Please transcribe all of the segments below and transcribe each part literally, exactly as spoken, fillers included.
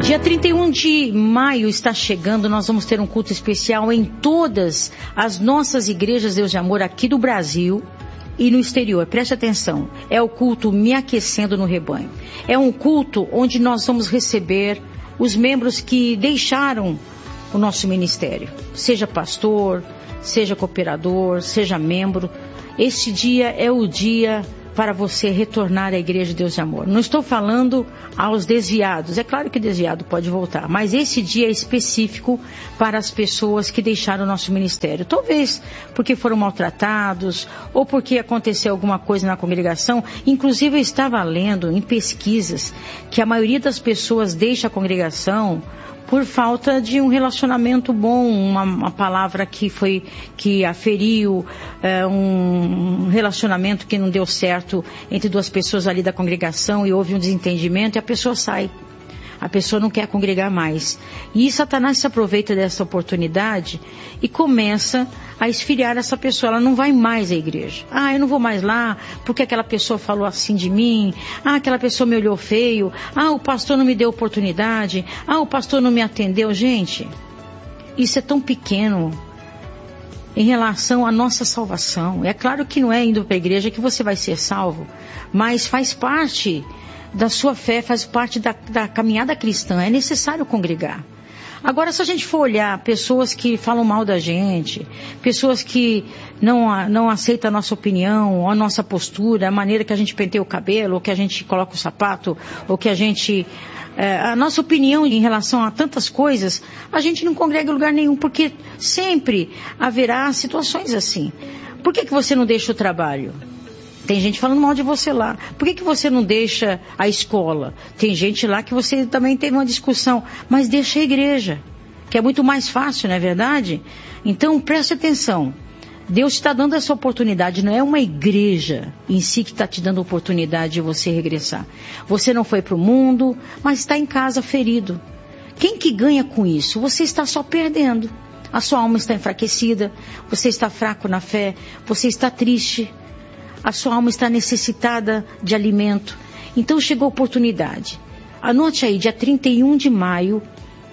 Dia trinta e um de maio está chegando, nós vamos ter um culto especial em todas as nossas igrejas Deus de Amor aqui do Brasil e no exterior. Preste atenção, é o culto Me Aquecendo no Rebanho. É um culto onde nós vamos receber os membros que deixaram o nosso ministério. Seja pastor, seja cooperador, seja membro. Este dia é o dia para você retornar à Igreja de Deus de Amor. Não estou falando aos desviados. É claro que o desviado pode voltar, mas esse dia é específico para as pessoas que deixaram o nosso ministério. Talvez porque foram maltratados ou porque aconteceu alguma coisa na congregação. Inclusive eu estava lendo em pesquisas que a maioria das pessoas deixa a congregação por falta de um relacionamento bom, uma, uma palavra que foi, que aferiu, é, um relacionamento que não deu certo entre duas pessoas ali da congregação e houve um desentendimento e a pessoa sai. A pessoa não quer congregar mais. E Satanás se aproveita dessa oportunidade e começa a esfriar essa pessoa. Ela não vai mais à igreja. Ah, eu não vou mais lá porque aquela pessoa falou assim de mim. Ah, aquela pessoa me olhou feio. Ah, o pastor não me deu oportunidade. Ah, o pastor não me atendeu. Gente, isso é tão pequeno em relação à nossa salvação. É claro que não é indo para a igreja que você vai ser salvo, mas faz parte da sua fé, faz parte da, da caminhada cristã. É necessário congregar. Agora, se a gente for olhar pessoas que falam mal da gente, pessoas que não, não aceitam a nossa opinião, a nossa postura, a maneira que a gente penteia o cabelo, ou que a gente coloca o sapato, ou que a gente... É, a nossa opinião em relação a tantas coisas, a gente não congrega em lugar nenhum, porque sempre haverá situações assim. Por que que você não deixa o trabalho? Tem gente falando mal de você lá. Por que que você não deixa a escola? Tem gente lá que você também teve uma discussão. Mas deixa a igreja, que é muito mais fácil, não é verdade? Então, preste atenção. Deus está dando essa oportunidade. Não é uma igreja em si que está te dando a oportunidade de você regressar. Você não foi para o mundo, mas está em casa ferido. Quem que ganha com isso? Você está só perdendo. A sua alma está enfraquecida. Você está fraco na fé. Você está triste. A sua alma está necessitada de alimento. Então chegou a oportunidade. Anote aí, dia trinta e um de maio,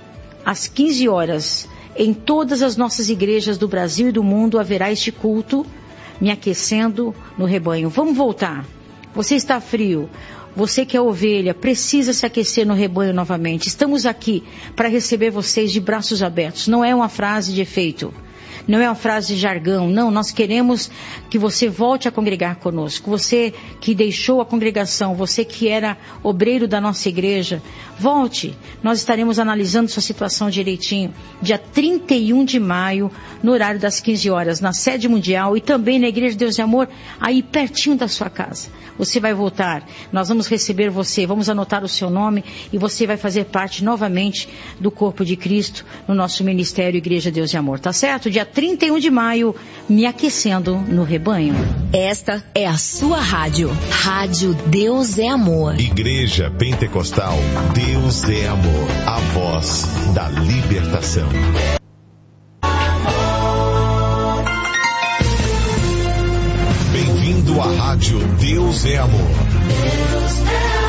às quinze horas, em todas as nossas igrejas do Brasil e do mundo haverá este culto, Me Aquecendo no Rebanho. Vamos voltar. Você está frio. Você que é ovelha, precisa se aquecer no rebanho novamente. Estamos aqui para receber vocês de braços abertos. Não é uma frase de efeito. Não é uma frase de jargão, não, nós queremos que você volte a congregar conosco. Você que deixou a congregação, você que era obreiro da nossa igreja, volte. Nós estaremos analisando sua situação direitinho. Dia trinta e um de maio, no horário das quinze horas, na sede mundial e também na Igreja de Deus de Amor, aí pertinho da sua casa. Você vai voltar, nós vamos receber você, vamos anotar o seu nome e você vai fazer parte novamente do corpo de Cristo no nosso ministério Igreja de Deus de Amor, tá certo? Dia trinta e um de maio, Me Aquecendo no Rebanho. Esta é a sua rádio. Rádio Deus é Amor. Igreja Pentecostal Deus é Amor. A voz da libertação. Bem-vindo à Rádio Deus é Amor. Deus é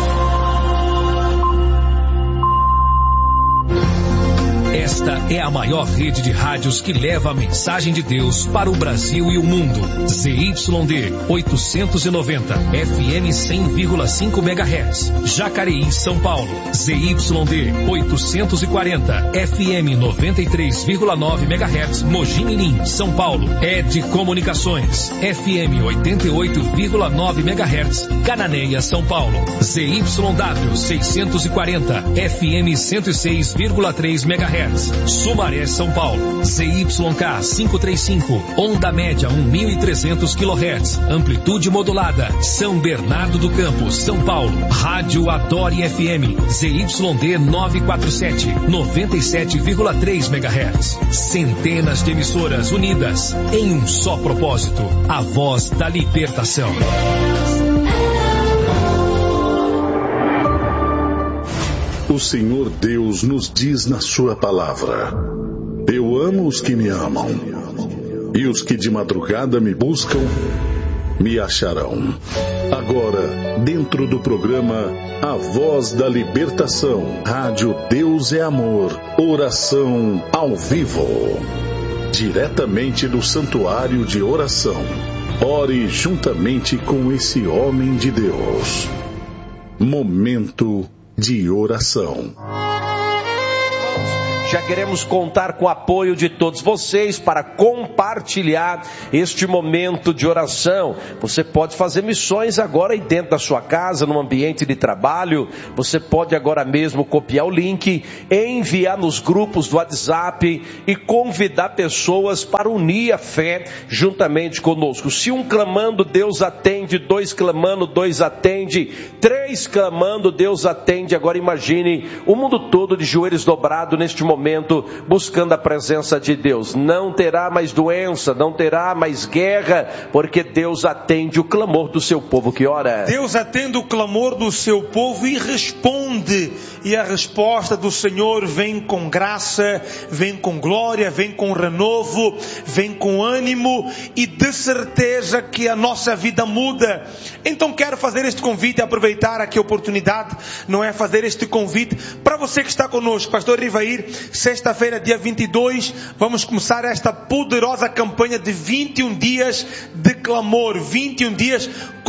Esta é a maior rede de rádios que leva a mensagem de Deus para o Brasil e o mundo. Z Y D oitocentos e noventa, F M cem vírgula cinco megahertz. Jacareí, São Paulo. Z Y D oitocentos e quarenta, F M noventa e três vírgula nove megahertz. Mogi Mirim, São Paulo. Ed Comunicações, F M oitenta e oito vírgula nove megahertz. Cananéia, São Paulo. Z Y W seiscentos e quarenta, F M cento e seis vírgula três megahertz. Sumaré, São Paulo. Z Y K quinhentos e trinta e cinco, onda média mil e trezentos quilohertz, amplitude modulada. São Bernardo do Campo, São Paulo. Rádio Adore F M, Z Y D novecentos e quarenta e sete, noventa e sete vírgula três megahertz. Centenas de emissoras unidas em um só propósito, a voz da libertação. O Senhor Deus nos diz na sua palavra: eu amo os que me amam, e os que de madrugada me buscam me acharão. Agora, dentro do programa A Voz da Libertação, Rádio Deus é Amor, oração ao vivo. Diretamente do Santuário de Oração. Ore juntamente com esse homem de Deus. Momento de oração. Já queremos contar com o apoio de todos vocês para compartilhar este momento de oração. Você pode fazer missões agora aí dentro da sua casa, no ambiente de trabalho. Você pode agora mesmo copiar o link, enviar nos grupos do WhatsApp e convidar pessoas para unir a fé juntamente conosco. Se um clamando, Deus atende. Dois clamando, Deus atende. Três clamando, Deus atende. Agora imagine o mundo todo de joelhos dobrados neste momento. Momento, buscando a presença de Deus. Não terá mais doença, não terá mais guerra, porque Deus atende o clamor do seu povo que ora. Deus atende o clamor do seu povo e responde, e a resposta do Senhor vem com graça, vem com glória, vem com renovo, vem com ânimo e de certeza que a nossa vida muda. Então quero fazer este convite, aproveitar aqui a oportunidade, não é fazer este convite para você que está conosco, Pastor Rivair. Sexta-feira, dia vinte e dois, vamos começar esta poderosa campanha de vinte e um dias de clamor, vinte e um dias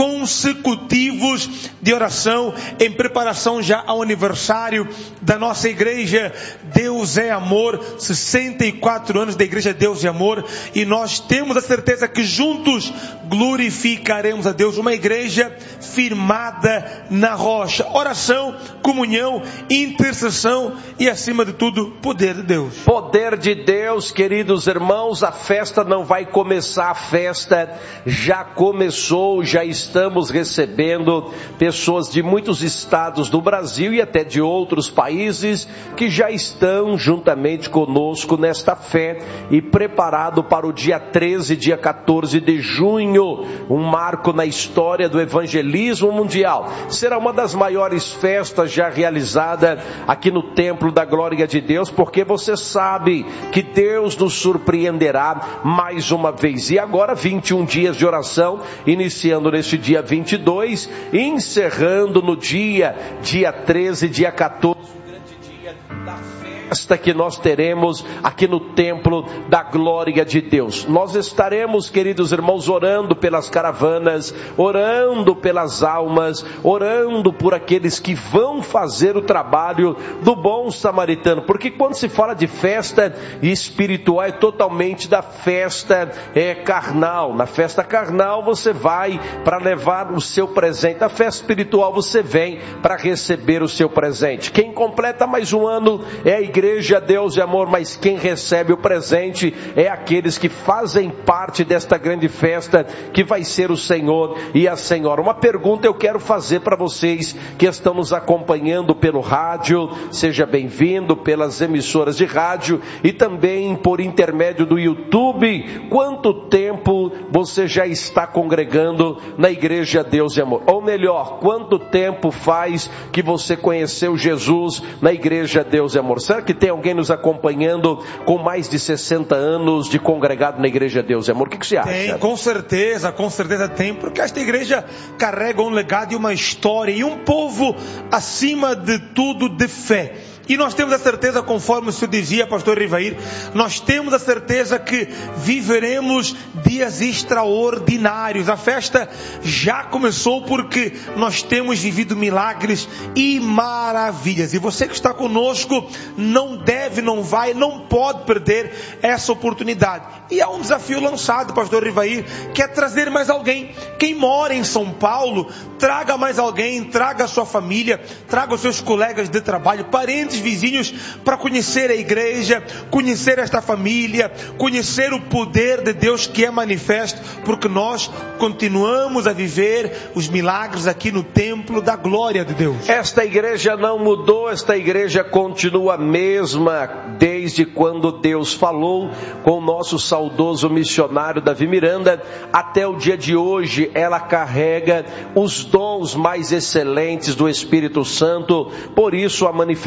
consecutivos de oração, em preparação já ao aniversário da nossa igreja Deus é Amor, sessenta e quatro anos da igreja Deus é Amor, e nós temos a certeza que juntos glorificaremos a Deus, uma igreja firmada na rocha. Oração, comunhão, intercessão e acima de tudo, poder de Deus. Poder de Deus, queridos irmãos. A festa não vai começar, a festa já começou. Já estamos recebendo pessoas de muitos estados do Brasil e até de outros países que já estão juntamente conosco nesta fé e preparado para o dia treze, dia quatorze de junho, um marco na história do evangelismo mundial. Será uma das maiores festas já realizada aqui no Templo da Glória de Deus, porque você sabe que Deus nos surpreenderá mais uma vez. E agora vinte e um dias de oração, iniciando neste dia vinte e dois, encerrando no dia, dia treze, dia quatorze, o grande dia da festa que nós teremos aqui no Templo da Glória de Deus. Nós estaremos, queridos irmãos, orando pelas caravanas, orando pelas almas, orando por aqueles que vão fazer o trabalho do bom samaritano, porque quando se fala de festa espiritual, é totalmente da festa é, carnal. Na festa carnal você vai para levar o seu presente, na festa espiritual você vem para receber o seu presente. Quem completa mais um ano é a igreja Igreja Deus é Amor, mas quem recebe o presente é aqueles que fazem parte desta grande festa que vai ser o Senhor e a Senhora. Uma pergunta eu quero fazer para vocês que estão nos acompanhando pelo rádio, seja bem-vindo, pelas emissoras de rádio e também por intermédio do YouTube. Quanto tempo você já está congregando na Igreja Deus é Amor? Ou melhor, quanto tempo faz que você conheceu Jesus na Igreja Deus é Amor? Será que tem alguém nos acompanhando com mais de sessenta anos de congregado na Igreja Deus é Amor? O que, que você acha? Tem, com certeza, com certeza tem, porque esta igreja carrega um legado e uma história e um povo acima de tudo de fé. E nós temos a certeza, conforme o senhor dizia, pastor Rivair, nós temos a certeza que viveremos dias extraordinários. A festa já começou porque nós temos vivido milagres e maravilhas. E você que está conosco não deve, não vai, não pode perder essa oportunidade. E há um desafio lançado, pastor Rivair, que é trazer mais alguém. Quem mora em São Paulo, traga mais alguém, traga a sua família, traga os seus colegas de trabalho, parentes, vizinhos, para conhecer a igreja, conhecer esta família, conhecer o poder de Deus que é manifesto, porque nós continuamos a viver os milagres aqui no templo da glória de Deus. Esta igreja não mudou, esta igreja continua a mesma desde quando Deus falou com o nosso saudoso missionário Davi Miranda até o dia de hoje. Ela carrega os dons mais excelentes do Espírito Santo, por isso a manifestação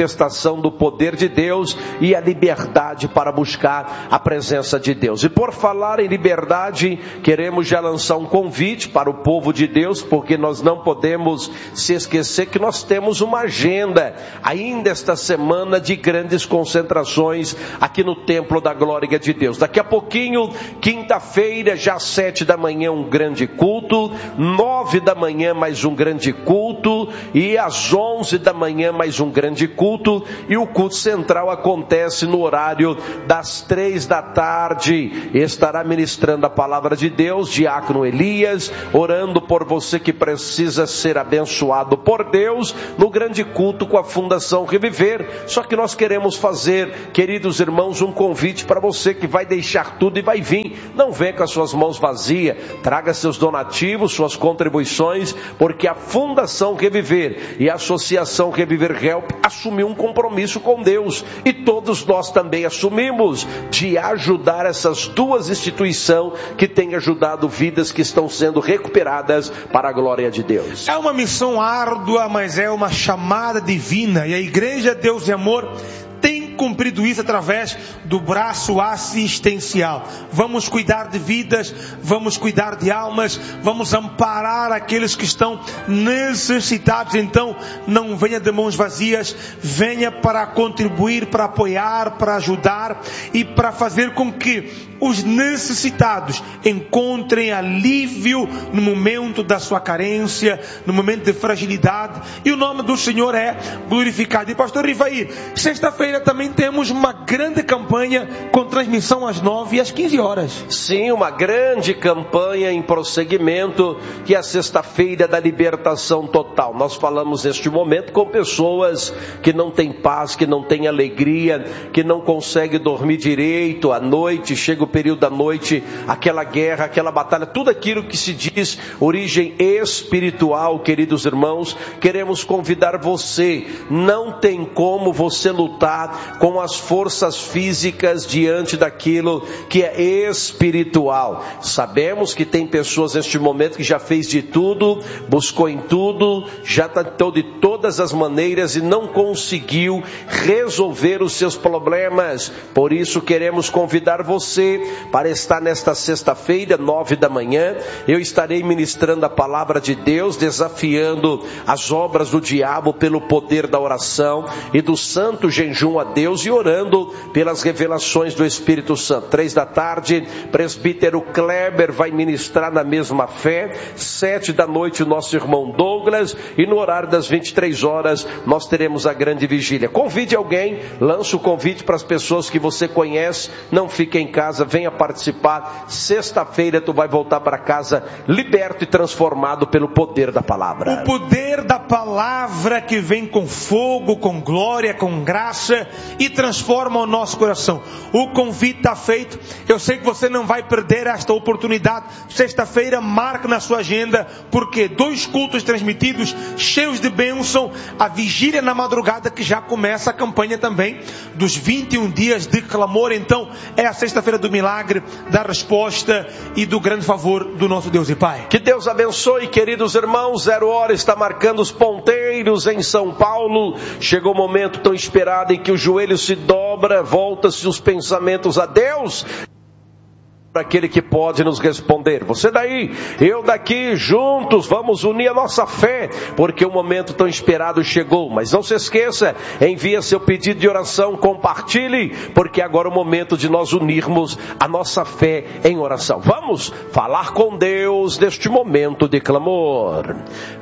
revelação do poder de Deus e a liberdade para buscar a presença de Deus. E por falar em liberdade, queremos já lançar um convite para o povo de Deus, porque nós não podemos se esquecer que nós temos uma agenda ainda esta semana de grandes concentrações aqui no Templo da Glória de Deus. Daqui a pouquinho, quinta-feira, já às sete da manhã, um grande culto, nove da manhã mais um grande culto, e às onze da manhã mais um grande culto, e o culto central acontece no horário das três da tarde. Estará ministrando a palavra de Deus, diácono Elias, orando por você que precisa ser abençoado por Deus, no grande culto com a Fundação Reviver. Só que nós queremos fazer, queridos irmãos, um convite para você que vai deixar tudo e vai vir. Não venha com as suas mãos vazias, traga seus donativos, suas contribuições, porque a Fundação Reviver e a Associação Reviver Help assumiu um compromisso com Deus, e todos nós também assumimos de ajudar essas duas instituições que têm ajudado vidas que estão sendo recuperadas para a glória de Deus. É uma missão árdua, mas é uma chamada divina, e a Igreja Deus e Amor tem cumprido isso através do braço assistencial. Vamos cuidar de vidas, vamos cuidar de almas, vamos amparar aqueles que estão necessitados. Então, não venha de mãos vazias, venha para contribuir, para apoiar, para ajudar e para fazer com que os necessitados encontrem alívio no momento da sua carência, no momento de fragilidade, e o nome do Senhor é glorificado. E pastor Rivair, sexta-feira também temos uma grande campanha com transmissão às nove e às quinze horas. Sim, uma grande campanha em prosseguimento, que é a sexta-feira da libertação total. Nós falamos neste momento com pessoas que não têm paz, que não têm alegria, que não conseguem dormir direito à noite, chega o período da noite, aquela guerra, aquela batalha, tudo aquilo que se diz origem espiritual. Queridos irmãos, queremos convidar você. Não tem como você lutar com as forças físicas diante daquilo que é espiritual. Sabemos que tem pessoas neste momento que já fez de tudo, buscou em tudo, já tentou de todas as maneiras e não conseguiu resolver os seus problemas. Por isso queremos convidar você para estar nesta sexta-feira, nove da manhã. Eu estarei ministrando a palavra de Deus, desafiando as obras do diabo pelo poder da oração e do santo jejum a Deus, e orando pelas revelações do Espírito Santo. Três da tarde, presbítero Kleber vai ministrar na mesma fé. Sete da noite, o nosso irmão Douglas, e no horário das vinte e três horas nós teremos a grande vigília. Convide alguém, lance o convite para as pessoas que você conhece. Não fique em casa, venha participar. Sexta-feira tu vai voltar para casa liberto e transformado pelo poder da palavra. O poder da palavra que vem com fogo, com glória, com graça e transforma o nosso coração. O convite está feito. Eu sei que você não vai perder esta oportunidade. Sexta-feira, marque na sua agenda, porque dois cultos transmitidos, cheios de bênção, a vigília na madrugada, que já começa a campanha também dos vinte e um dias de clamor. Então é a sexta-feira do milagre, da resposta e do grande favor do nosso Deus e Pai. Que Deus abençoe, queridos irmãos. Zero hora está marcando os ponteiros em São Paulo. Chegou o momento tão esperado em que o joelho se dobra, volta-se os pensamentos a Deus, para aquele que pode nos responder. Você daí, eu daqui, juntos vamos unir a nossa fé, porque o momento tão esperado chegou. Mas não se esqueça, envia seu pedido de oração, compartilhe, porque agora é o momento de nós unirmos a nossa fé em oração. Vamos falar com Deus neste momento de clamor.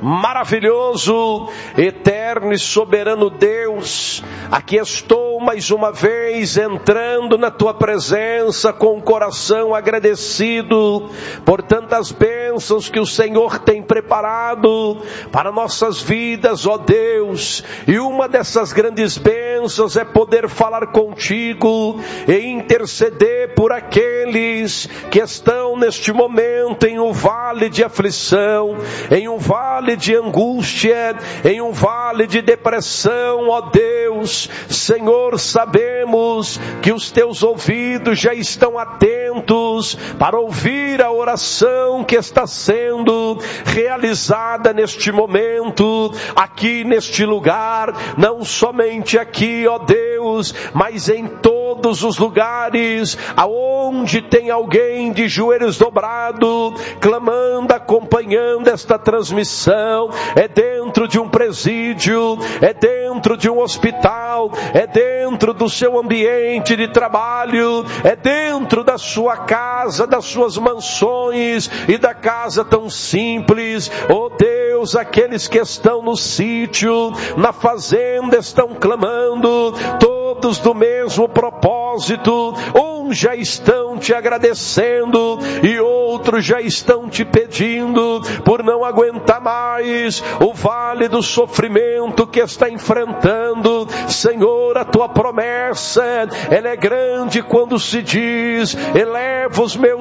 Maravilhoso, eterno e soberano Deus, aqui estou mais uma vez entrando na tua presença com o coração agradecido por tantas bênçãos que o Senhor tem preparado para nossas vidas, ó Deus. E uma dessas grandes bênçãos é poder falar contigo e interceder por aqueles que estão neste momento em um vale de aflição, em um vale de angústia, em um vale de depressão, ó Deus. Senhor, sabemos que os teus ouvidos já estão atentos atentos para ouvir a oração que está sendo realizada neste momento, aqui neste lugar, não somente aqui, ó Deus, mas em todos os lugares aonde tem alguém de joelhos dobrados, clamando, acompanhando esta transmissão, é dentro de um presídio, é dentro de um hospital, é dentro do seu ambiente de trabalho, é dentro da sua casa, das suas mansões e da casa tão simples. Oh Deus, aqueles que estão no sítio, na fazenda, estão clamando, todos do mesmo propósito. Uns já estão te agradecendo e outros já estão te pedindo por não aguentar mais o vale do sofrimento que está enfrentando. Senhor, a tua promessa, ela é grande quando se diz: eleva os meus